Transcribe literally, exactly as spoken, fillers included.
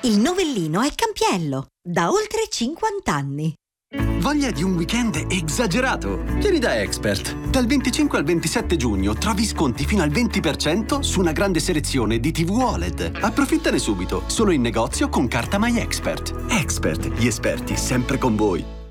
Il novellino è Campiello, da oltre cinquanta anni. Voglia di un weekend esagerato? Vieni da Expert. Dal venticinque al ventisette giugno trovi sconti fino al venti per cento su una grande selezione di tivù O L E D. Approfittane subito, solo in negozio con carta My Expert. Expert, gli esperti sempre con voi.